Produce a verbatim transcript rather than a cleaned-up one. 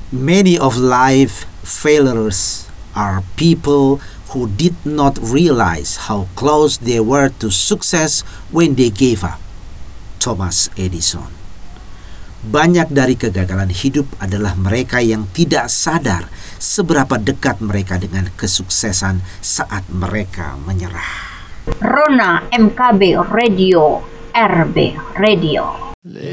Many of life failures are people who did not realize how close they were to success when they gave up. Thomas Edison. Banyak dari kegagalan hidup adalah mereka yang tidak sadar seberapa dekat mereka dengan kesuksesan saat mereka menyerah. Rona M K B Radio, R B Radio.